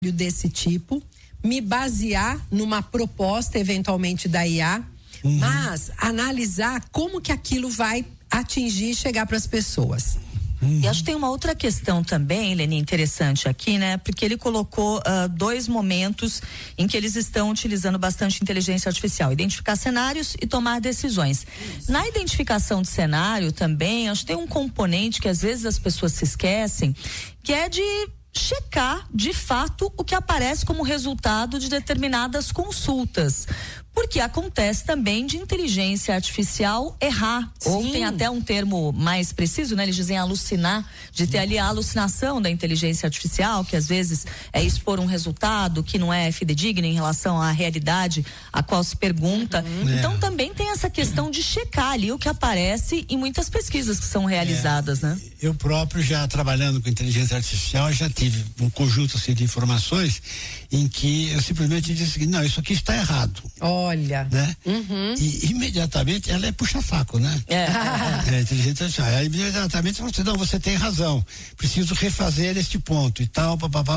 desse tipo, me basear numa proposta eventualmente da IA, mas analisar como que aquilo vai atingir e chegar para as pessoas. E acho que tem uma outra questão também, Leni, interessante aqui, né? Porque ele colocou 2 momentos em que eles estão utilizando bastante inteligência artificial: identificar cenários e tomar decisões. Isso. Na identificação de cenário também, acho que tem um componente que às vezes as pessoas se esquecem, que é de checar de fato o que aparece como resultado de determinadas consultas. Porque acontece também de inteligência artificial errar. Sim. Ou tem até um termo mais preciso, né? Eles dizem alucinar, de ter ali a alucinação da inteligência artificial, que às vezes é expor um resultado que não é fidedigno em relação à realidade a qual se pergunta. Então também tem essa questão de checar ali o que aparece em muitas pesquisas que são realizadas, né? Eu próprio, já trabalhando com inteligência artificial, já tive um conjunto assim, de informações em que eu simplesmente disse que não, isso aqui está errado. Olha. Né? E imediatamente ela é puxa-saco, né? Inteligência artificial. Aí imediatamente você, não, você tem razão. Preciso refazer este ponto e tal,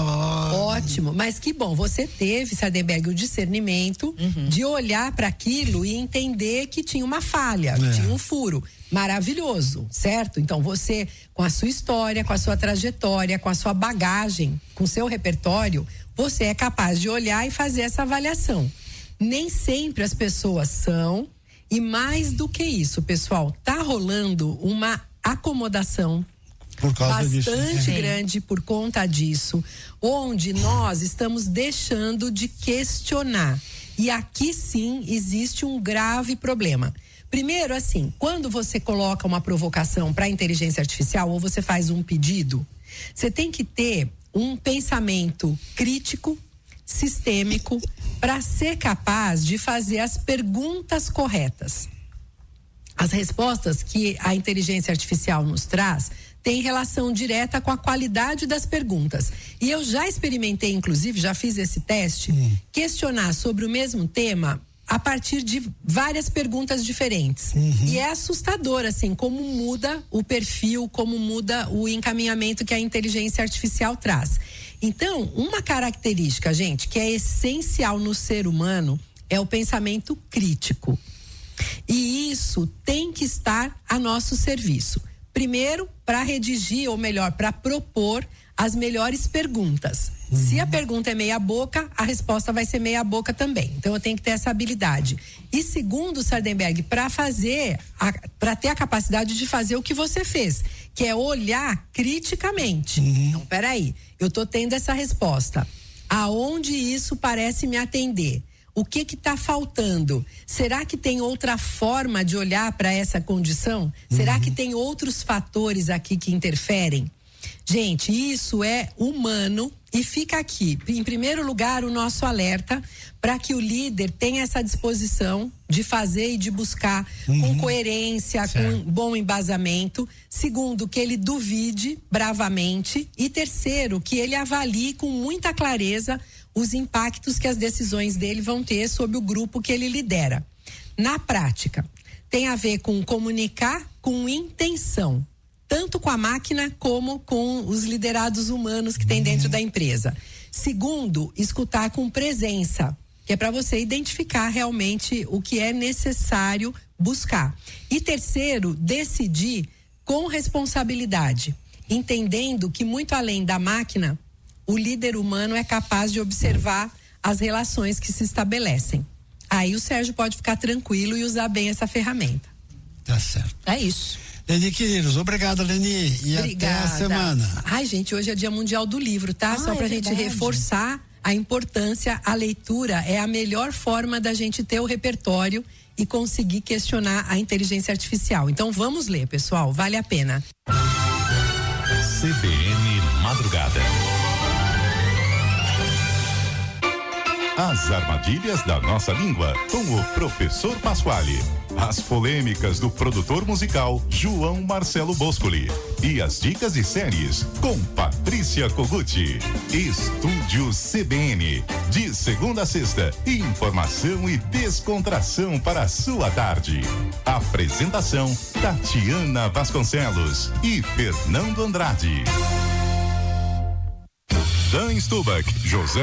Ótimo, mas que bom, você teve, Sardenberg, o discernimento de olhar para aquilo e entender que tinha uma falha, que tinha um furo. Maravilhoso, certo? Então você, com a sua história, com a sua trajetória, com a sua bagagem, com o seu repertório, você é capaz de olhar e fazer essa avaliação. Nem sempre as pessoas são, e mais do que isso, pessoal, tá rolando uma acomodação bastante grande por conta disso, onde nós estamos deixando de questionar. E aqui sim existe um grave problema. Primeiro, assim, quando você coloca uma provocação para a inteligência artificial ou você faz um pedido, você tem que ter um pensamento crítico, sistêmico, para ser capaz de fazer as perguntas corretas. As respostas que a inteligência artificial nos traz têm relação direta com a qualidade das perguntas. E eu já experimentei, inclusive, já fiz esse teste, questionar sobre o mesmo tema a partir de várias perguntas diferentes. E é assustador, assim, como muda o perfil, como muda o encaminhamento que a inteligência artificial traz. Então, uma característica, gente, que é essencial no ser humano é o pensamento crítico. E isso tem que estar a nosso serviço. Primeiro, para redigir, ou melhor, para propor as melhores perguntas. Se a pergunta é meia boca, a resposta vai ser meia boca também. Então eu tenho que ter essa habilidade. E segundo, Sardenberg, para ter a capacidade de fazer o que você fez, que é olhar criticamente. Então, peraí, eu tô tendo essa resposta. Aonde isso parece me atender? O que está faltando? Será que tem outra forma de olhar para essa condição? Será que tem outros fatores aqui que interferem? Gente, isso é humano e fica aqui, em primeiro lugar, o nosso alerta para que o líder tenha essa disposição de fazer e de buscar com coerência, com bom embasamento. Segundo, que ele duvide bravamente. E terceiro, que ele avalie com muita clareza os impactos que as decisões dele vão ter sobre o grupo que ele lidera. Na prática, tem a ver com comunicar com intenção, tanto com a máquina como com os liderados humanos que tem dentro da empresa. Segundo, escutar com presença, que é para você identificar realmente o que é necessário buscar. E terceiro, decidir com responsabilidade, entendendo que muito além da máquina, o líder humano é capaz de observar as relações que se estabelecem. Aí o Sérgio pode ficar tranquilo e usar bem essa ferramenta. Tá certo. É isso. Leni, queridos, obrigado, Leni, e obrigada. Até a semana. Ai, gente, hoje é Dia Mundial do Livro, tá? Só pra gente reforçar a importância, a leitura é a melhor forma da gente ter o repertório e conseguir questionar a inteligência artificial. Então vamos ler, pessoal, vale a pena. CBN Madrugada. As armadilhas da nossa língua, com o professor Pasquale. As polêmicas do produtor musical João Marcelo Boscoli. E as dicas de séries com Patrícia Koguchi. Estúdio CBN. De segunda a sexta, informação e descontração para a sua tarde. Apresentação Tatiana Vasconcelos e Fernando Andrade. Dan Stubach, José